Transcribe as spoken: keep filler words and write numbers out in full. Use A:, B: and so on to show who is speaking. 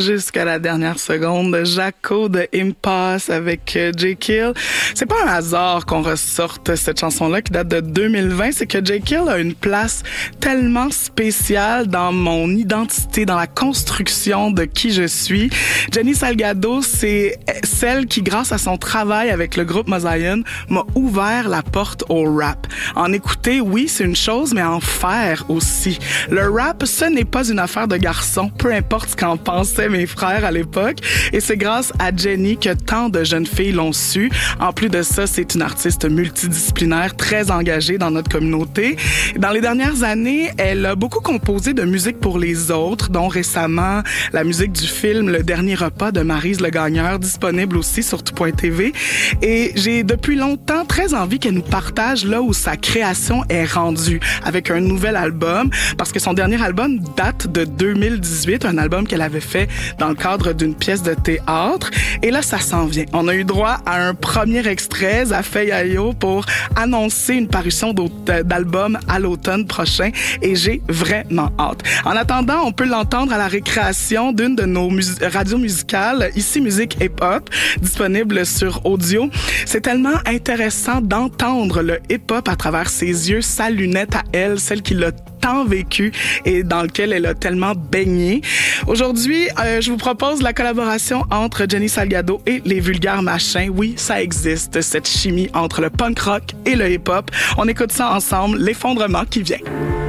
A: jusqu'à la dernière seconde. Jaco de Impasse avec Jay Kill. C'est pas un hasard qu'on ressorte cette chanson-là qui date de deux mille vingt. C'est que Jay Kill a une place tellement spéciale dans mon identité, dans la construction de qui je suis. Jenny Salgado, c'est celle qui, grâce à son travail avec le groupe Mosaïen, m'a ouvert la porte au rap. En écouter, oui, c'est une chose, mais en faire aussi. Le rap, ce n'est pas une affaire de garçon, peu importe ce qu'en pensaient mes frères à l'époque. Et c'est grâce à Jenny que tant de jeunes filles l'ont su. En plus de ça, c'est une artiste multidisciplinaire, très engagée dans notre communauté. Dans les dernières années, elle a beaucoup composé de musique pour les autres, dont récemment la musique du film Le Dernier Repas de Maryse Le Gagneur, disponible aussi sur tout point t v. Et j'ai depuis longtemps très envie qu'elle nous partage là où sa création est rendue, avec un nouvel album, parce que son dernier album date de deux mille dix-huit, un album qu'elle avait fait dans le cadre d'une pièce de théâtre. Et là, ça s'en vient. On a eu droit à un premier extrait, Zafeyayo, pour annoncer une parution d'album à l'automne prochain, et j'ai vraiment hâte. En attendant, on peut l'entendre à la récréation d'une de nos mus- radios musicales, Ici Musique Hip-Hop, disponible sur audio. C'est tellement intéressant d'entendre le hip-hop à travers ses yeux, sa lunette à elle, celle qui l'a tant vécu et dans lequel elle a tellement baigné. Aujourd'hui, euh, je vous propose la collaboration entre Jenny Salgado et les Vulgaires Machins. Oui, ça existe, cette chimie entre le punk rock et le hip-hop. On écoute ça ensemble, l'effondrement qui vient.